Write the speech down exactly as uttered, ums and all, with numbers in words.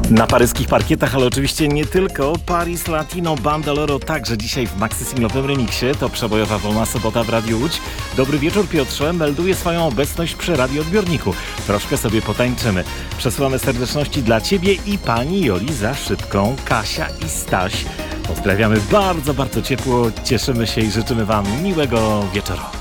Na paryskich parkietach, ale oczywiście nie tylko. Paris Latino Bandolero także dzisiaj w maxi singlowym remiksie. To przebojowa Wolna Sobota w Radiu Łódź. Dobry wieczór, Piotrze. Melduje swoją obecność przy radioodbiorniku. Troszkę sobie potańczymy. Przesyłamy serdeczności dla Ciebie i pani Joli za szybką, Kasia i Staś. Pozdrawiamy bardzo, bardzo ciepło. Cieszymy się i życzymy Wam miłego wieczoru.